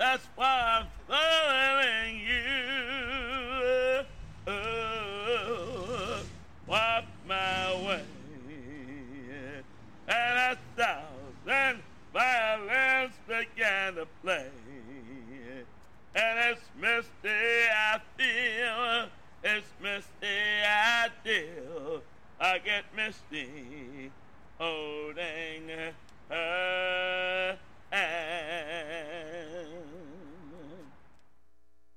That's why I'm following you. Oh, walk my way. And 1,000 violins began to play. And it's misty I feel, it's misty I deal. I get misty holding her.